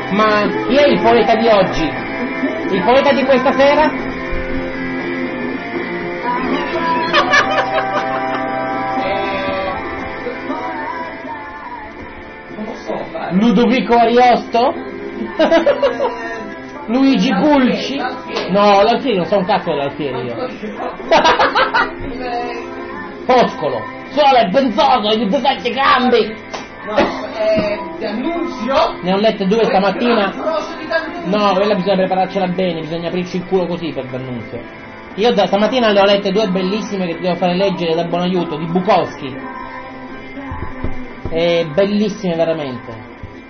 Ma chi è il poeta di oggi? Il poeta di questa sera? Ludovico Ariosto? Luigi Pulci? No, l'Alfieri non so un cazzo dell'Alfieri io. Foscolo, sole, benzoso, i 17 gambi. No, D'Annunzio. Ne ho lette 2 stamattina. No, quella bisogna prepararcela bene, bisogna aprirci il culo così per D'Annunzio. Io da stamattina le ho lette 2 bellissime che ti devo fare leggere da buon aiuto, di Bukowski. Bellissime veramente.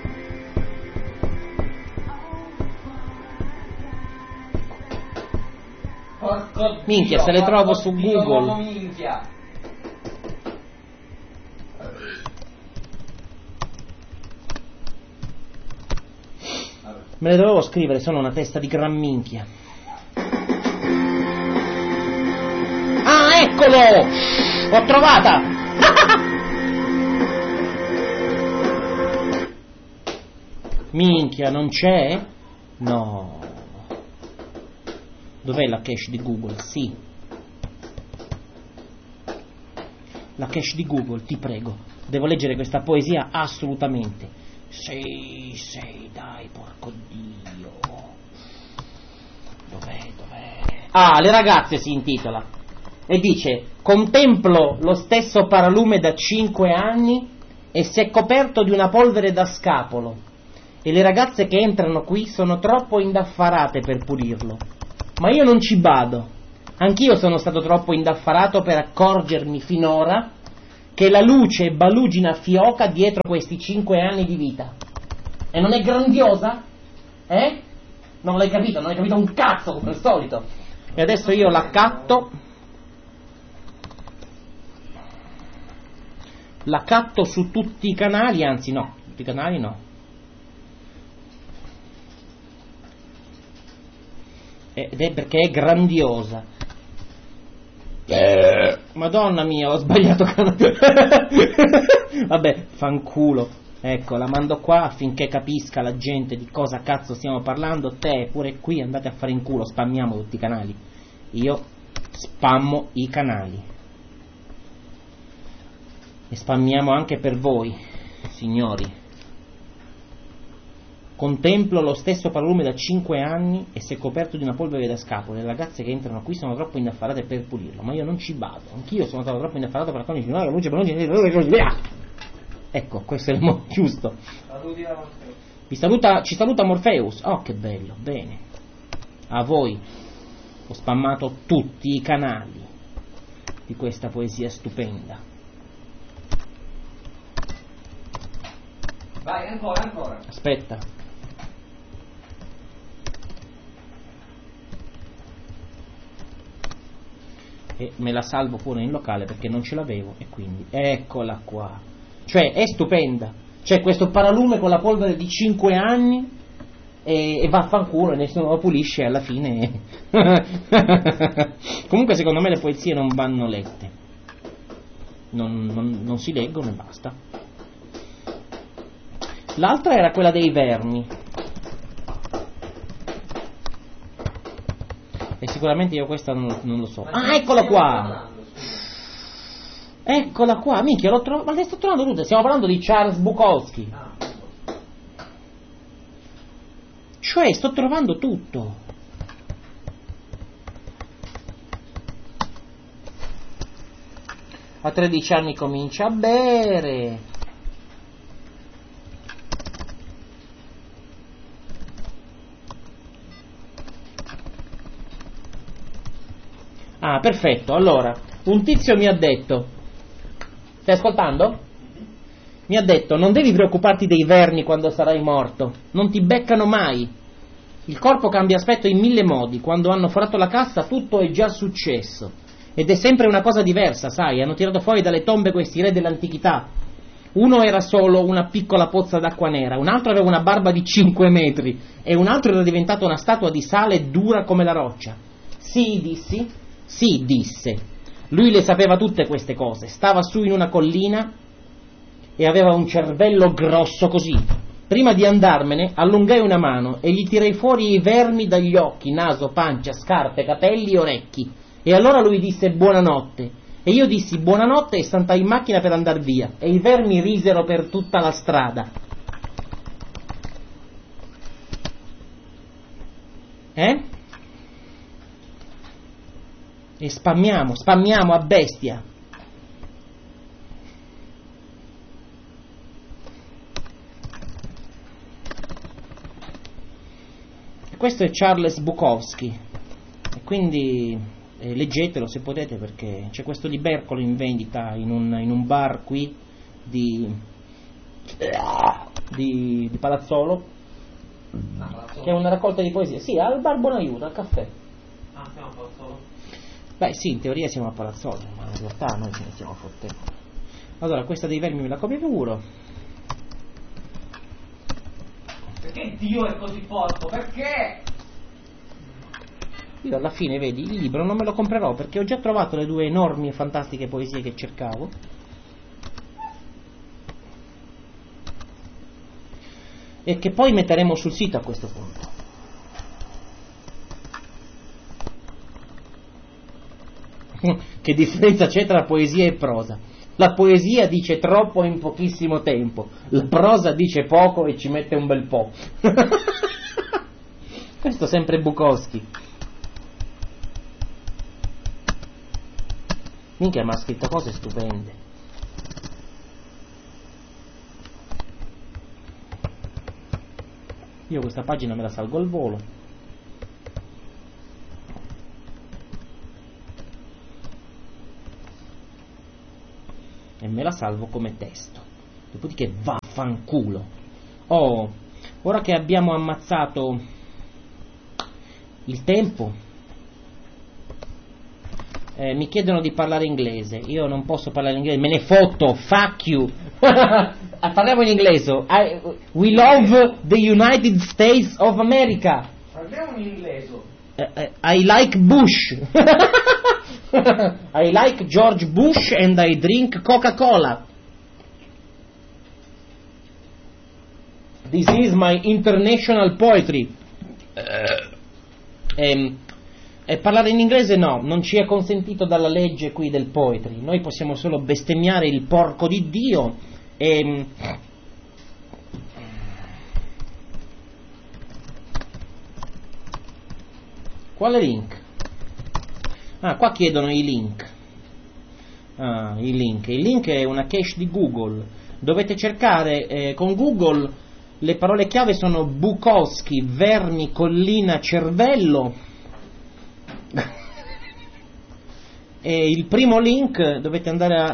Porco Minchia, se le trovo su Google. Minchia. Me le dovevo scrivere, sono una testa di gran minchia. Ah, eccolo! L'ho trovata! Minchia, non c'è? No. Dov'è la cache di Google? Sì. La cache di Google, ti prego. Devo leggere questa poesia assolutamente. Sì, dai, porco Dio. Dov'è? Ah, Le ragazze si intitola. E dice: contemplo lo stesso paralume da 5 anni e si è coperto di una polvere da scapolo. E le ragazze che entrano qui sono troppo indaffarate per pulirlo. Ma io non ci bado. Anch'io sono stato troppo indaffarato per accorgermi finora che la luce balugina fioca dietro questi 5 anni di vita. E non è grandiosa? Non l'hai capito? Non hai capito un cazzo come al solito. E adesso io la catto su tutti i canali, anzi no, tutti i canali no. Ed è perché è grandiosa. Madonna mia, ho sbagliato. Vabbè, fanculo. Ecco, la mando qua affinché capisca la gente di cosa cazzo stiamo parlando. Te pure qui andate a fare in culo, spammiamo tutti i canali. Io spammo i canali. E spammiamo anche per voi, signori. Contemplo lo stesso paralume da 5 anni e si è coperto di una polvere da scapole. Le ragazze che entrano qui sono troppo indaffarate per pulirlo, ma io non ci bado. Anch'io sono stato troppo indaffarato per accorgermi la luce balugina. Ecco, questo è il modo giusto. Ci saluta Morpheus. Oh, che bello, bene. A voi ho spammato tutti i canali di questa poesia stupenda. Vai, ancora. Aspetta. E me la salvo pure in locale perché non ce l'avevo e quindi eccola qua. Cioè è stupenda. C'è questo paralume con la polvere di 5 anni e vaffanculo, nessuno lo pulisce alla fine. Comunque secondo me le poesie non vanno lette. Non si leggono e basta. L'altra era quella dei vermi. E sicuramente io questa non lo so. Ah, eccola qua! Eccola qua, minchia, ma le sto trovando tutte. Stiamo parlando di Charles Bukowski. Cioè, sto trovando tutto. A 13 anni comincia a bere. Ah, perfetto. Allora, un tizio mi ha detto: stai ascoltando? Mi ha detto: non devi preoccuparti dei vermi quando sarai morto, non ti beccano mai. Il corpo cambia aspetto in 1000 modi, quando hanno forato la cassa tutto è già successo. Ed è sempre una cosa diversa, sai, hanno tirato fuori dalle tombe questi re dell'antichità. Uno era solo una piccola pozza d'acqua nera, un altro aveva una barba di 5 metri e un altro era diventato una statua di sale dura come la roccia. Sì, dissi. Sì, disse. Lui le sapeva tutte queste cose, stava su in una collina e aveva un cervello grosso così, Prima di andarmene allungai una mano e gli tirai fuori i vermi dagli occhi, naso, pancia, scarpe, capelli e orecchi. E allora lui disse buonanotte. E io dissi buonanotte e stantai in macchina per andar via. E i vermi risero per tutta la strada. E spammiamo a bestia. Questo è Charles Bukowski, e quindi leggetelo se potete, perché c'è questo libercolo in vendita in un bar qui di Palazzolo, che è una raccolta di poesie. Sì, al bar Buonaiuto, al caffè. Ah, siamo a Palazzolo? Beh sì, in teoria siamo a Palazzolo, ma in realtà noi ce ne stiamo fottendo. Allora, questa dei vermi me la copio pure. Perché Dio è così porco? Perché? Io alla fine, vedi, il libro non me lo comprerò perché ho già trovato le 2 enormi e fantastiche poesie che cercavo. E che poi metteremo sul sito a questo punto. Che differenza c'è tra poesia e prosa? La poesia dice troppo in pochissimo tempo, la prosa dice poco e ci mette un bel po'. Questo sempre Bukowski. Minchia, ma ha scritto cose stupende. Io questa pagina me la salgo al volo. E me la salvo come testo. Dopodiché vaffanculo. Oh, ora che abbiamo ammazzato il tempo, mi chiedono di parlare inglese. Io non posso parlare inglese, me ne fotto, fuck you. Parliamo in inglese. We love the United States of America. Parliamo in inglese. I like Bush. I like George Bush and I drink Coca-Cola. This is my international poetry. Parlare in inglese no, non ci è consentito dalla legge qui del poetry. Noi possiamo solo bestemmiare il porco di Dio e... Quale link? Ah, qua chiedono i link. Il link è una cache di Google. Dovete cercare con Google, le parole chiave sono Bukowski, vermi, collina, cervello. E il primo link dovete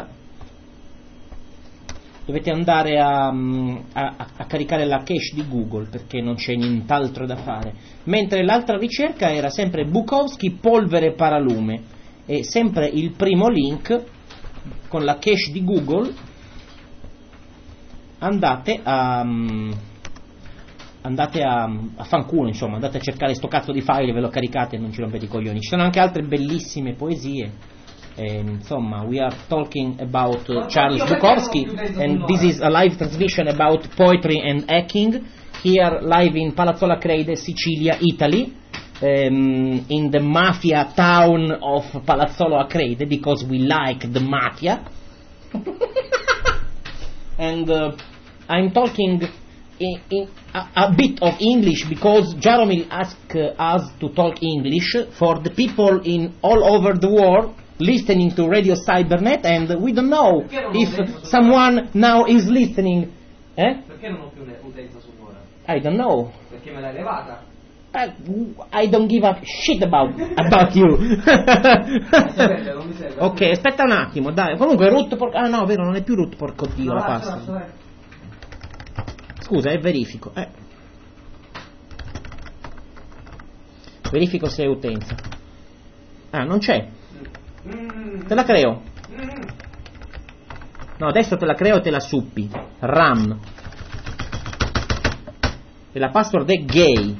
andare a caricare la cache di Google, perché non c'è nient'altro da fare. Mentre l'altra ricerca era sempre Bukowski, polvere paralume, e sempre il primo link con la cache di Google. Andate a fanculo, insomma, andate a cercare sto cazzo di file, ve lo caricate e non ci rompete i coglioni. Ci sono anche altre bellissime poesie. Insomma, we are talking about Charles Bukowski, and this is a live transmission about poetry and hacking here live in Palazzo Acreide, Sicilia, Italy, in the mafia town of Palazzolo Acreide, because we like the mafia. And I'm talking in a bit of English because Jaromil asked us to talk English for the people in all over the world listening to Radio Cybernet, and we don't know if someone now is listening. Perché non ho più utenza su Mora? I don't know. Perché me l'hai levata? I don't give a shit about you. Non mi serve. Ok, aspetta un attimo, dai. Comunque root porco... Ah no, vero, non è più root porco Dio la pasta. Scusa, verifico. Verifico se è utenza. Ah, non c'è. Te la creo. No, adesso te la creo e te la suppi. RAM. E la password è gay.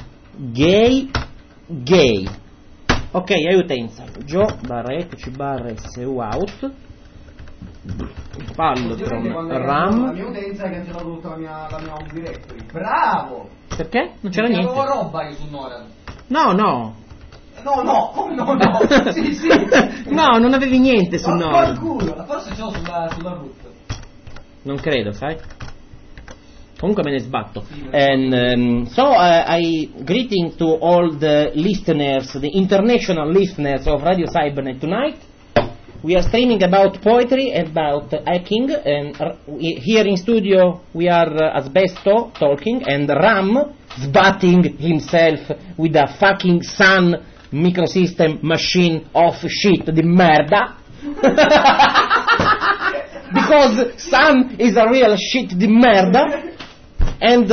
Gay. Ok, hai utenza. Gio barra eccoci barra su out. Pallotron La RAM. mia utenza ha cancellato tutta la mia home directory. Bravo! Perché? Non c'era niente. Avevo roba io su Nora. No, no. No, come no? Sì. No, non avevi niente su Ma Nord. culo. Forse ce l'ho sulla root. Non credo, sai? Comunque me ne sbatto. And so I greeting to all the listeners, the international listeners of Radio Cybernet tonight. We are streaming about poetry, about hacking, and here in studio we are Asbesto talking, and Ram sbatting himself with a fucking Sun microsystem machine of shit di merda. Because Sun is a real shit di merda. And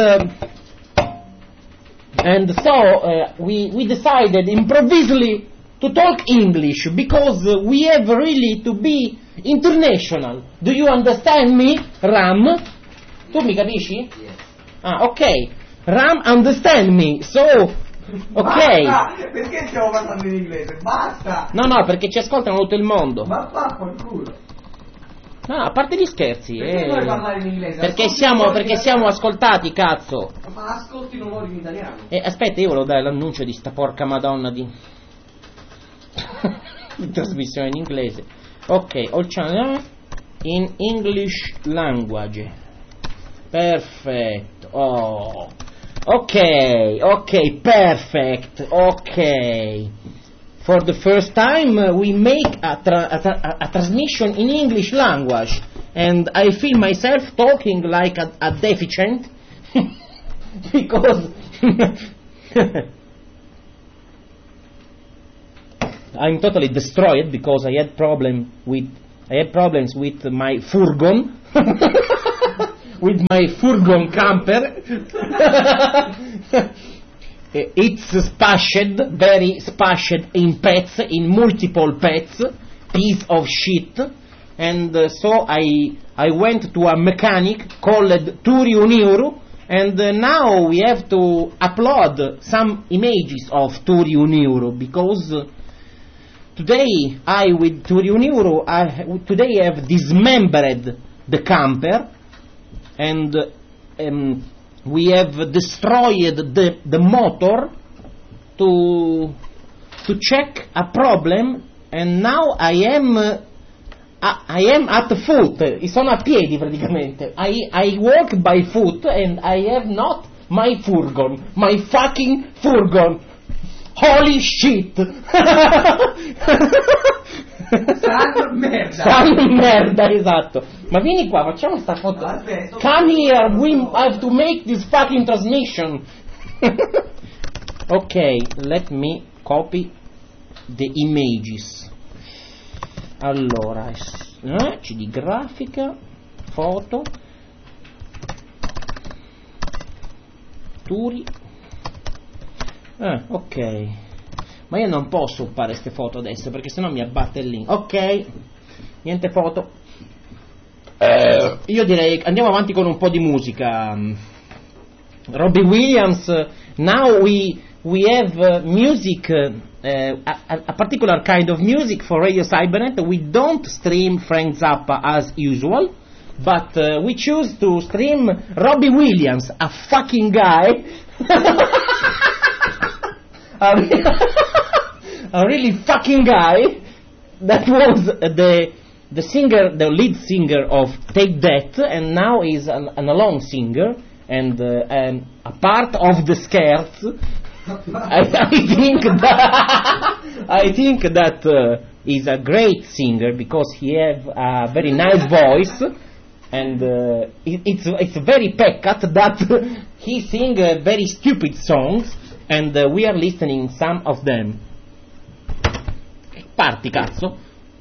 so we decided improvisely to talk English because we have really to be international. Do you understand me, Ram? Tu mi capisci? Yes. Ah, ok. Ram understand me. So, ok. Basta! Perché stiamo parlando in inglese? Basta! No, perché ci ascoltano tutto il mondo. Ma fa il culo! No, a parte gli scherzi. Perché vuoi parlare in inglese? Perché siamo ascoltati, cazzo. Ma ascolti non vuoi in italiano? Aspetta, io volevo dare l'annuncio di sta porca madonna di trasmissione in inglese. Ok, all channel in English language. Perfetto. Oh. Ok, perfect. Ok. For the first time we make a transmission in English language, and I feel myself talking like a deficient because I'm totally destroyed because I had problems with my furgon. With my furgon camper. It's very splashed in pets, in multiple pets, piece of shit, and so I went to a mechanic called Turi Uniuru, and now we have to upload some images of Turi Uniuru because today with Turi Uniuru today I have dismembered the camper, and we have destroyed the motor to check a problem, and now I am at foot. Sono a piedi praticamente. I walk by foot and I have not my furgon, my fucking furgon. Holy shit! San merda, esatto. Ma vieni qua, facciamo sta foto. Come here, we have to make this fucking transmission. Ok, let me copy the images. Allora, CD grafica, foto, Turi. Ok. Ma io non posso uppare queste foto adesso perché sennò mi abbatte il link. Ok, niente foto. Io direi andiamo avanti con un po' di musica. Robbie Williams. Now we have music, a particular kind of music for Radio Cybernet. We don't stream Frank Zappa as usual, but we choose to stream Robbie Williams, a fucking guy. A really fucking guy that was the singer, the lead singer of Take That, and now is an alone singer and a part of the Scares. I think that he's a great singer because he have a very nice voice, and it's very peccat that he sing very stupid songs, and we are listening some of them. Parti, cazzo.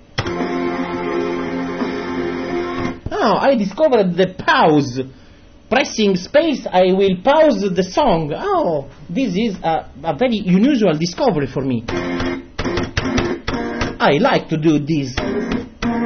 Oh, I discovered the pause. Pressing space, I will pause the song. Oh, this is a very unusual discovery for me. I like to do this.